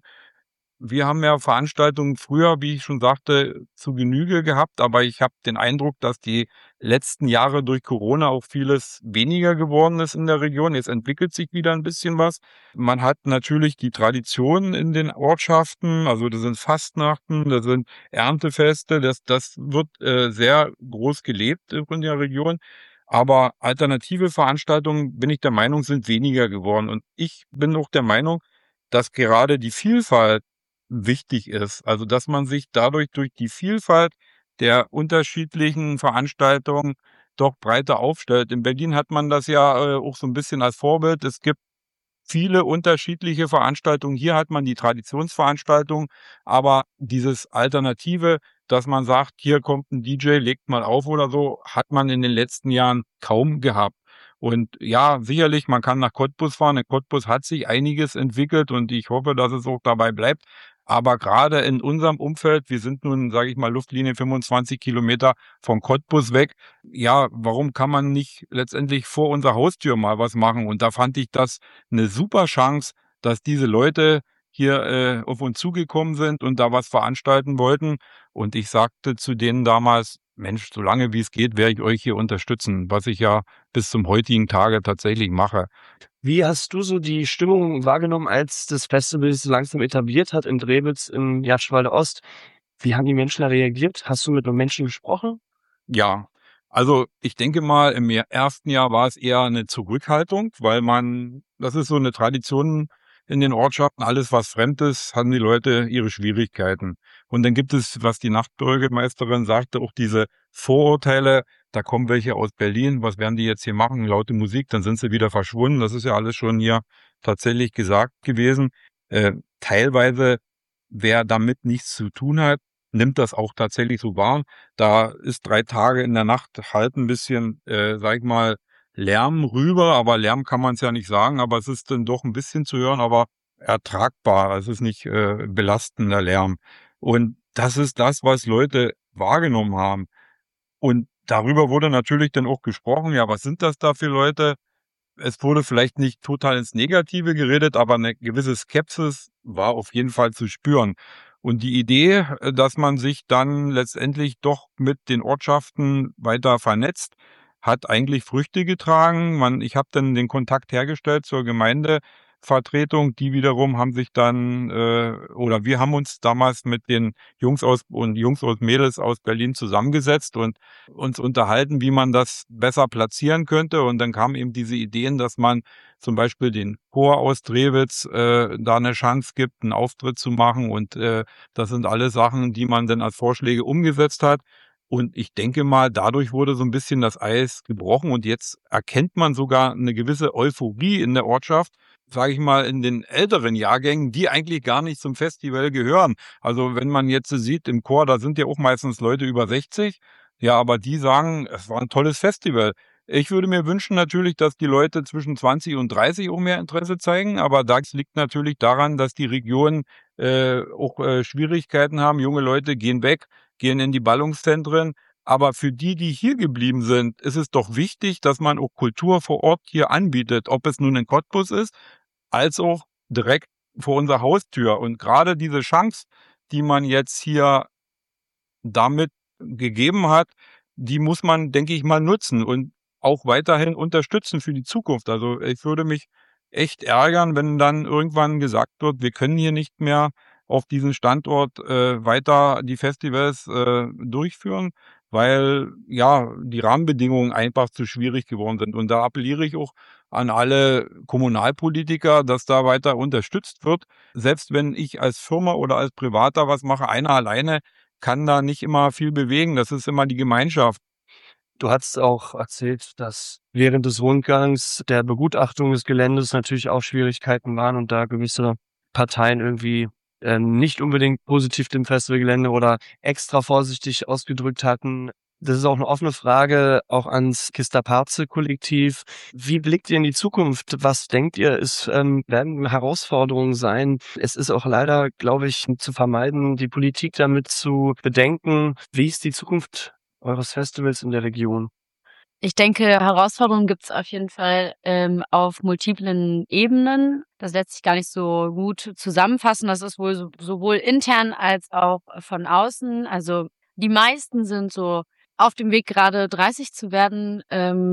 Wir haben ja Veranstaltungen früher, wie ich schon sagte, zu Genüge gehabt, aber ich habe den Eindruck, dass die letzten Jahre durch Corona auch vieles weniger geworden ist in der Region. Jetzt entwickelt sich wieder ein bisschen was. Man hat natürlich die Traditionen in den Ortschaften, also das sind Fastnachten, das sind Erntefeste, das wird sehr groß gelebt in der Region. Aber alternative Veranstaltungen, bin ich der Meinung, sind weniger geworden. Und ich bin auch der Meinung, dass gerade die Vielfalt wichtig ist. Also, dass man sich dadurch durch die Vielfalt der unterschiedlichen Veranstaltungen doch breiter aufstellt. In Berlin hat man das ja auch so ein bisschen als Vorbild. Es gibt viele unterschiedliche Veranstaltungen. Hier hat man die Traditionsveranstaltung, aber dieses Alternative, dass man sagt, hier kommt ein DJ, legt mal auf oder so, hat man in den letzten Jahren kaum gehabt. Und ja, sicherlich, man kann nach Cottbus fahren. In Cottbus hat sich einiges entwickelt und ich hoffe, dass es auch dabei bleibt. Aber gerade in unserem Umfeld, wir sind nun, sage ich mal, Luftlinie 25 Kilometer von Cottbus weg. Ja, warum kann man nicht letztendlich vor unserer Haustür mal was machen? Und da fand ich das eine super Chance, dass diese Leute hier auf uns zugekommen sind und da was veranstalten wollten. Und ich sagte zu denen damals, Mensch, solange wie es geht, werde ich euch hier unterstützen, was ich ja bis zum heutigen Tage tatsächlich mache. Wie hast du so die Stimmung wahrgenommen, als das Festival sich so langsam etabliert hat in Drewitz im Jahreschwalde Ost? Wie haben die Menschen da reagiert? Hast du mit den Menschen gesprochen? Ja, also ich denke mal, im ersten Jahr war es eher eine Zurückhaltung, weil das ist so eine Tradition in den Ortschaften, alles was fremd ist, haben die Leute ihre Schwierigkeiten. Und dann gibt es, was die Nachtbürgermeisterin sagte, auch diese Vorurteile, da kommen welche aus Berlin, was werden die jetzt hier machen, laute Musik, dann sind sie wieder verschwunden. Das ist ja alles schon hier tatsächlich gesagt gewesen. Teilweise, wer damit nichts zu tun hat, nimmt das auch tatsächlich so wahr. Da ist 3 Tage in der Nacht halt ein bisschen, sag ich mal, Lärm rüber, aber Lärm kann man es ja nicht sagen, aber es ist dann doch ein bisschen zu hören, aber ertragbar. Es ist nicht belastender Lärm. Und das ist das, was Leute wahrgenommen haben. Und darüber wurde natürlich dann auch gesprochen, ja, was sind das da für Leute? Es wurde vielleicht nicht total ins Negative geredet, aber eine gewisse Skepsis war auf jeden Fall zu spüren. Und die Idee, dass man sich dann letztendlich doch mit den Ortschaften weiter vernetzt, hat eigentlich Früchte getragen. Ich habe dann den Kontakt hergestellt zur Gemeinde Vertretung, die wiederum haben sich dann, oder wir haben uns damals mit den Jungs und Mädels aus Berlin zusammengesetzt und uns unterhalten, wie man das besser platzieren könnte. Und dann kamen eben diese Ideen, dass man zum Beispiel den Chor aus Drewitz da eine Chance gibt, einen Auftritt zu machen. Und das sind alle Sachen, die man dann als Vorschläge umgesetzt hat. Und ich denke mal, dadurch wurde so ein bisschen das Eis gebrochen und jetzt erkennt man sogar eine gewisse Euphorie in der Ortschaft, sage ich mal, in den älteren Jahrgängen, die eigentlich gar nicht zum Festival gehören. Also wenn man jetzt sieht im Chor, da sind ja auch meistens Leute über 60, ja, aber die sagen, es war ein tolles Festival. Ich würde mir wünschen natürlich, dass die Leute zwischen 20 und 30 auch mehr Interesse zeigen, aber das liegt natürlich daran, dass die Regionen auch Schwierigkeiten haben. Junge Leute gehen weg, gehen in die Ballungszentren. Aber für die hier geblieben sind, ist es doch wichtig, dass man auch Kultur vor Ort hier anbietet, ob es nun in Cottbus ist, als auch direkt vor unserer Haustür. Und gerade diese Chance, die man jetzt hier damit gegeben hat, die muss man, denke ich mal, nutzen und auch weiterhin unterstützen für die Zukunft. Also ich würde mich echt ärgern, wenn dann irgendwann gesagt wird, wir können hier nicht mehr auf diesem Standort weiter die Festivals durchführen, weil ja die Rahmenbedingungen einfach zu schwierig geworden sind. Und da appelliere ich auch an alle Kommunalpolitiker, dass da weiter unterstützt wird. Selbst wenn ich als Firma oder als Privater was mache, einer alleine kann da nicht immer viel bewegen. Das ist immer die Gemeinschaft. Du hast auch erzählt, dass während des Rundgangs der Begutachtung des Geländes natürlich auch Schwierigkeiten waren und da gewisse Parteien irgendwie nicht unbedingt positiv dem Festivalgelände oder extra vorsichtig ausgedrückt hatten. Das ist auch eine offene Frage, auch ans Kista-Parze-Kollektiv. Wie blickt ihr in die Zukunft? Was denkt ihr, werden Herausforderungen sein? Es ist auch leider, glaube ich, zu vermeiden, die Politik damit zu bedenken. Wie ist die Zukunft eures Festivals in der Region? Ich denke, Herausforderungen gibt es auf jeden Fall auf multiplen Ebenen. Das lässt sich gar nicht so gut zusammenfassen. Das ist wohl sowohl intern als auch von außen. Also die meisten sind so auf dem Weg, gerade 30 zu werden.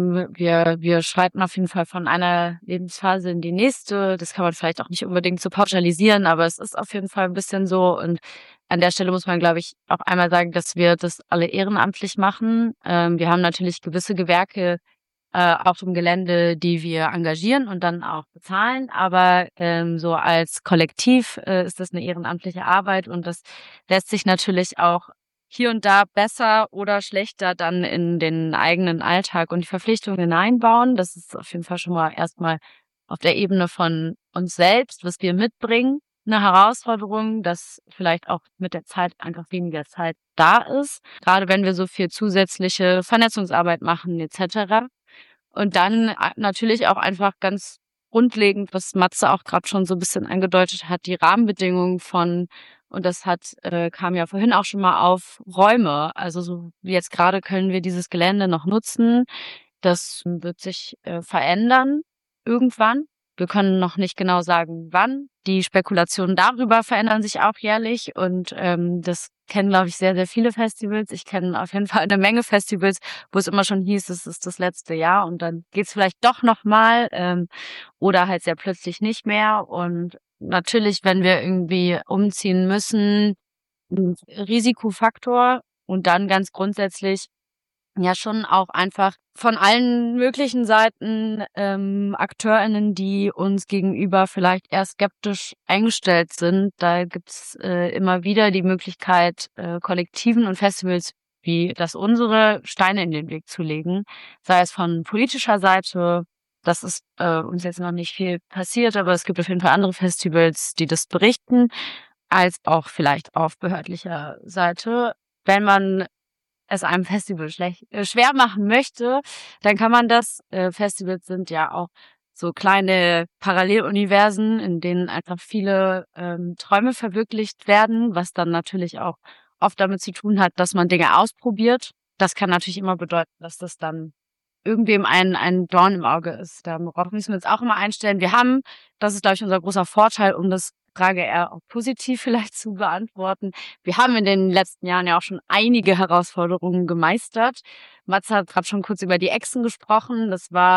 Wir schreiten auf jeden Fall von einer Lebensphase in die nächste. Das kann man vielleicht auch nicht unbedingt so pauschalisieren, aber es ist auf jeden Fall ein bisschen so. Und an der Stelle muss man, glaube ich, auch einmal sagen, dass wir das alle ehrenamtlich machen. Wir haben natürlich gewisse Gewerke auf dem Gelände, die wir engagieren und dann auch bezahlen. Aber so als Kollektiv ist das eine ehrenamtliche Arbeit und das lässt sich natürlich auch hier und da besser oder schlechter dann in den eigenen Alltag und die Verpflichtungen hineinbauen. Das ist auf jeden Fall schon mal erstmal auf der Ebene von uns selbst, was wir mitbringen, eine Herausforderung, dass vielleicht auch mit der Zeit einfach weniger Zeit da ist, gerade wenn wir so viel zusätzliche Vernetzungsarbeit machen etc. Und dann natürlich auch einfach ganz grundlegend, was Matze auch gerade schon so ein bisschen angedeutet hat, die Rahmenbedingungen von, und das kam ja vorhin auch schon mal auf, Räume. Also so wie jetzt gerade können wir dieses Gelände noch nutzen. Das wird sich verändern irgendwann. Wir können noch nicht genau sagen, wann. Die Spekulationen darüber verändern sich auch jährlich und das kennen, glaube ich, sehr, sehr viele Festivals. Ich kenne auf jeden Fall eine Menge Festivals, wo es immer schon hieß, es ist das letzte Jahr und dann geht's vielleicht doch nochmal oder halt sehr plötzlich nicht mehr. Und natürlich, wenn wir irgendwie umziehen müssen, ein Risikofaktor und dann ganz grundsätzlich ja schon auch einfach von allen möglichen Seiten AkteurInnen, die uns gegenüber vielleicht eher skeptisch eingestellt sind. Da gibt's immer wieder die Möglichkeit, Kollektiven und Festivals wie das unsere Steine in den Weg zu legen. Sei es von politischer Seite, das ist uns jetzt noch nicht viel passiert, aber es gibt auf jeden Fall andere Festivals, die das berichten, als auch vielleicht auf behördlicher Seite. Wenn man es einem Festival schwer machen möchte, dann kann man das. Festivals sind ja auch so kleine Paralleluniversen, in denen einfach viele Träume verwirklicht werden, was dann natürlich auch oft damit zu tun hat, dass man Dinge ausprobiert. Das kann natürlich immer bedeuten, dass das dann irgendwem ein Dorn im Auge ist. Darauf müssen wir uns auch immer einstellen. Das ist, glaube ich, unser großer Vorteil, um das Frage eher auch positiv vielleicht zu beantworten. Wir haben in den letzten Jahren ja auch schon einige Herausforderungen gemeistert. Matze hat gerade schon kurz über die Echsen gesprochen. Das war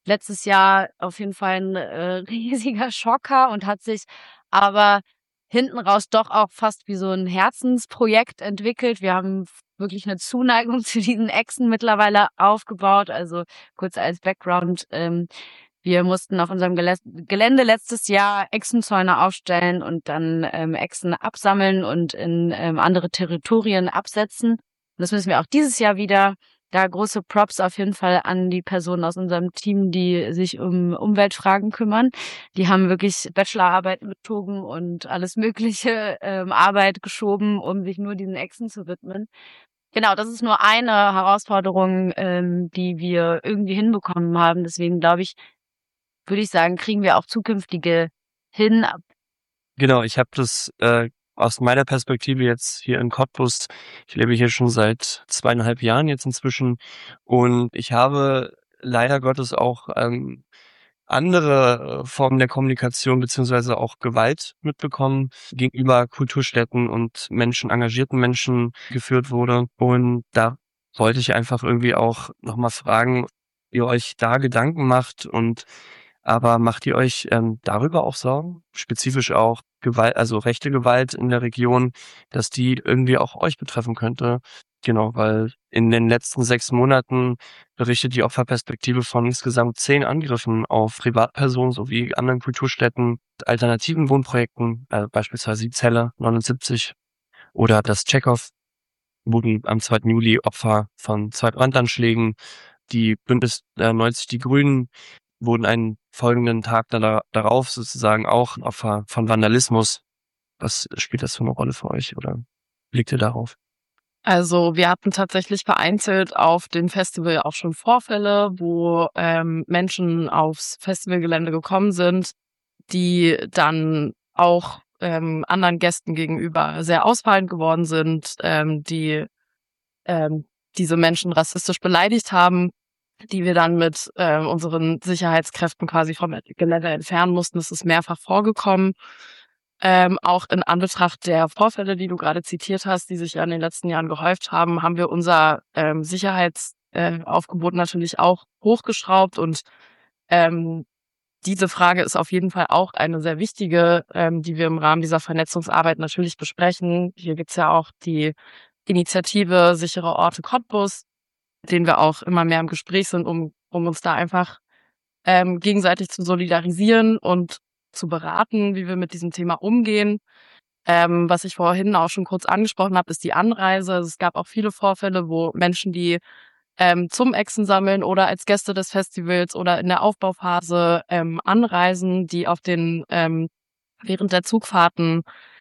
letztes Jahr auf jeden Fall ein riesiger Schocker und hat sich aber hinten raus doch auch fast wie so ein Herzensprojekt entwickelt. Wir haben wirklich eine Zuneigung zu diesen Echsen mittlerweile aufgebaut. Also kurz als Background, wir mussten auf unserem Gelände letztes Jahr Echsenzäune aufstellen und dann Echsen absammeln und in andere Territorien absetzen. Und das müssen wir auch dieses Jahr wieder. Da große Props auf jeden Fall an die Personen aus unserem Team, die sich um Umweltfragen kümmern. Die haben wirklich Bachelorarbeiten bezogen und alles mögliche Arbeit geschoben, um sich nur diesen Echsen zu widmen. Genau, das ist nur eine Herausforderung, die wir irgendwie hinbekommen haben. Deswegen würde ich sagen, kriegen wir auch zukünftige hin. Genau, ich habe das aus meiner Perspektive jetzt hier in Cottbus. Ich lebe hier schon seit 2,5 Jahren jetzt inzwischen und ich habe leider Gottes auch andere Formen der Kommunikation beziehungsweise auch Gewalt mitbekommen gegenüber Kulturstätten und engagierten Menschen geführt wurde. Und da wollte ich einfach irgendwie auch nochmal fragen, ihr euch da Gedanken macht aber macht ihr euch darüber auch Sorgen? Spezifisch auch Gewalt, also rechte Gewalt in der Region, dass die irgendwie auch euch betreffen könnte? Genau, weil in den letzten 6 Monaten berichtet die Opferperspektive von insgesamt 10 Angriffen auf Privatpersonen sowie anderen Kulturstätten, alternativen Wohnprojekten, beispielsweise die Zelle 79 oder das Tschechow, wurden am 2. Juli Opfer von 2 Brandanschlägen. Die Bündnis 90 Die Grünen wurden einen folgenden Tag darauf sozusagen auch Opfer von Vandalismus. Was spielt das für eine Rolle für euch oder blickt ihr darauf? Also wir hatten tatsächlich vereinzelt auf dem Festival auch schon Vorfälle, wo Menschen aufs Festivalgelände gekommen sind, die dann auch anderen Gästen gegenüber sehr ausfallend geworden sind, die diese Menschen rassistisch beleidigt haben, die wir dann mit unseren Sicherheitskräften quasi vom Gelände entfernen mussten. Das ist mehrfach vorgekommen. Auch in Anbetracht der Vorfälle, die du gerade zitiert hast, die sich ja in den letzten Jahren gehäuft haben, haben wir unser Sicherheitsaufgebot natürlich auch hochgeschraubt und diese Frage ist auf jeden Fall auch eine sehr wichtige, die wir im Rahmen dieser Vernetzungsarbeit natürlich besprechen. Hier gibt's ja auch die Initiative Sichere Orte Cottbus, mit denen wir auch immer mehr im Gespräch sind, um uns da einfach gegenseitig zu solidarisieren und zu beraten, wie wir mit diesem Thema umgehen. Was ich vorhin auch schon kurz angesprochen habe, ist die Anreise. Also es gab auch viele Vorfälle, wo Menschen, die zum Echsen sammeln oder als Gäste des Festivals oder in der Aufbauphase anreisen, die auf den während der Zugfahrten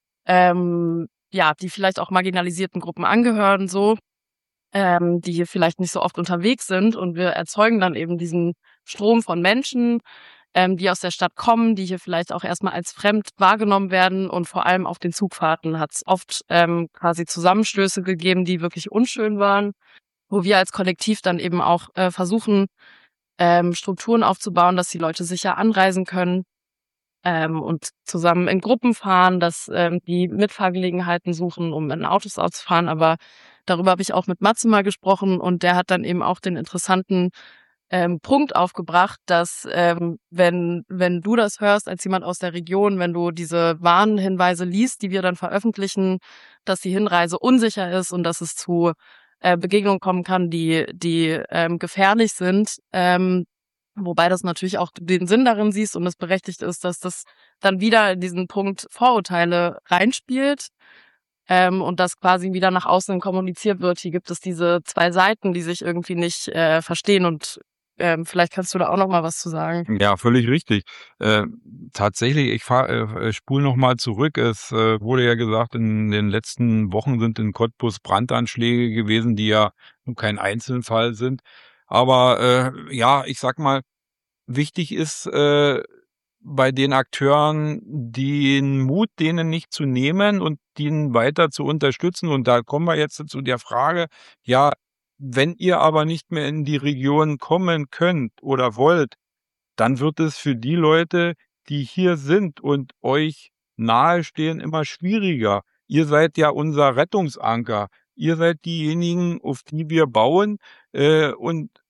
die vielleicht auch marginalisierten Gruppen angehören, die hier vielleicht nicht so oft unterwegs sind. Und wir erzeugen dann eben diesen Strom von Menschen, die aus der Stadt kommen, die hier vielleicht auch erstmal als fremd wahrgenommen werden. Und vor allem auf den Zugfahrten hat es oft quasi Zusammenstöße gegeben, die wirklich unschön waren, wo wir als Kollektiv dann eben auch versuchen, Strukturen aufzubauen, dass die Leute sicher anreisen können und zusammen in Gruppen fahren, dass die Mitfahrgelegenheiten suchen, um in Autos auszufahren. Aber darüber habe ich auch mit Matze mal gesprochen und der hat dann eben auch den interessanten Punkt aufgebracht, dass wenn du das hörst als jemand aus der Region, wenn du diese Warnhinweise liest, die wir dann veröffentlichen, dass die Hinreise unsicher ist und dass es zu Begegnungen kommen kann, die gefährlich sind, wobei das natürlich auch den Sinn darin siehst und es berechtigt ist, dass das dann wieder in diesen Punkt Vorurteile reinspielt und das quasi wieder nach außen kommuniziert wird. Hier gibt es diese 2 Seiten, die sich irgendwie nicht verstehen und vielleicht kannst du da auch noch mal was zu sagen. Ja, völlig richtig. Tatsächlich, ich spule noch mal zurück. Es wurde ja gesagt, in den letzten Wochen sind in Cottbus Brandanschläge gewesen, die ja nun kein Einzelfall sind. Aber ich sag mal, wichtig ist bei den Akteuren den Mut, denen nicht zu nehmen und den weiter zu unterstützen. Und da kommen wir jetzt zu der Frage, ja, wenn ihr aber nicht mehr in die Region kommen könnt oder wollt, dann wird es für die Leute, die hier sind und euch nahestehen, immer schwieriger. Ihr seid ja unser Rettungsanker. Ihr seid diejenigen, auf die wir bauen. Und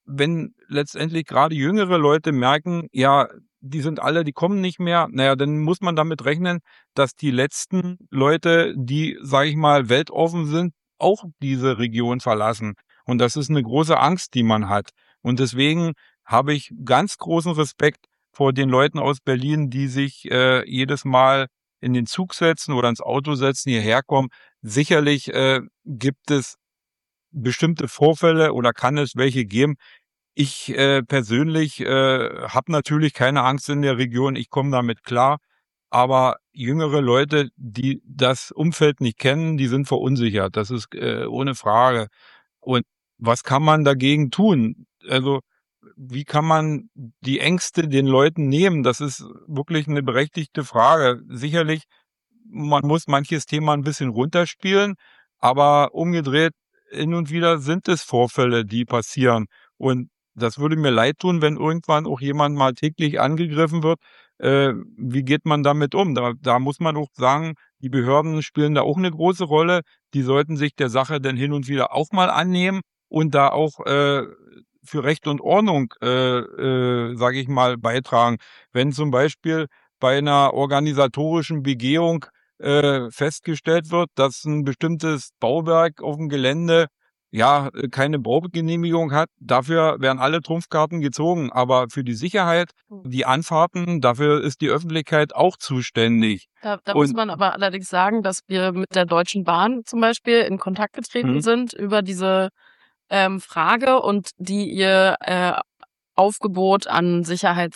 wenn letztendlich gerade jüngere Leute merken, ja, die kommen nicht mehr, naja, dann muss man damit rechnen, dass die letzten Leute, die, sage ich mal, weltoffen sind, auch diese Region verlassen. Und das ist eine große Angst, die man hat. Und deswegen habe ich ganz großen Respekt vor den Leuten aus Berlin, die sich jedes Mal in den Zug setzen oder ins Auto setzen, hierher kommen. Sicherlich gibt es bestimmte Vorfälle oder kann es welche geben. Ich persönlich habe natürlich keine Angst in der Region, ich komme damit klar. Aber jüngere Leute, die das Umfeld nicht kennen, die sind verunsichert. Das ist ohne Frage. Und was kann man dagegen tun? Also wie kann man die Ängste den Leuten nehmen? Das ist wirklich eine berechtigte Frage. Sicherlich, man muss manches Thema ein bisschen runterspielen, aber umgedreht, hin und wieder sind es Vorfälle, die passieren. Und das würde mir leid tun, wenn irgendwann auch jemand mal täglich angegriffen wird. Wie geht man damit um? Da muss man auch sagen, die Behörden spielen da auch eine große Rolle. Die sollten sich der Sache dann hin und wieder auch mal annehmen und da auch für Recht und Ordnung, sage ich mal, beitragen. Wenn zum Beispiel bei einer organisatorischen Begehung festgestellt wird, dass ein bestimmtes Bauwerk auf dem Gelände keine Baugenehmigung hat, dafür werden alle Trumpfkarten gezogen. Aber für die Sicherheit, die Anfahrten, dafür ist die Öffentlichkeit auch zuständig. Da muss man aber allerdings sagen, dass wir mit der Deutschen Bahn zum Beispiel in Kontakt getreten sind über diese Frage und die ihr Aufgebot an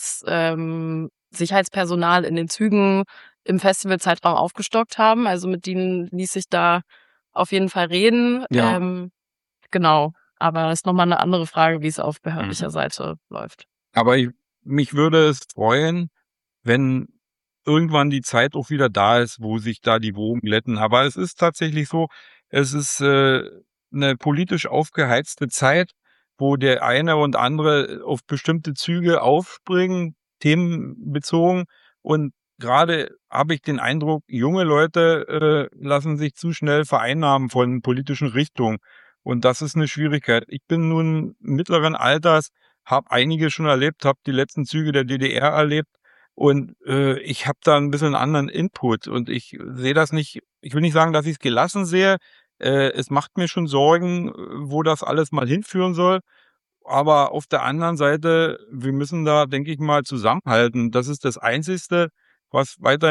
Sicherheitspersonal in den Zügen im Festivalzeitraum aufgestockt haben. Also mit denen ließ sich da auf jeden Fall reden. Ja. Genau. Aber das ist nochmal eine andere Frage, wie es auf behördlicher Seite läuft. Aber mich würde es freuen, wenn irgendwann die Zeit auch wieder da ist, wo sich da die Wogen glätten. Aber es ist tatsächlich so, es ist eine politisch aufgeheizte Zeit, wo der eine und andere auf bestimmte Züge aufspringen, themenbezogen. Und gerade habe ich den Eindruck, junge Leute lassen sich zu schnell vereinnahmen von politischen Richtungen. Und das ist eine Schwierigkeit. Ich bin nun mittleren Alters, habe einige schon erlebt, habe die letzten Züge der DDR erlebt. Und ich habe da ein bisschen einen anderen Input. Und ich sehe das nicht, ich will nicht sagen, dass ich es gelassen sehe. Es macht mir schon Sorgen, wo das alles mal hinführen soll. Aber auf der anderen Seite, wir müssen da, denke ich mal, zusammenhalten. Das ist das Einzigste, was weiter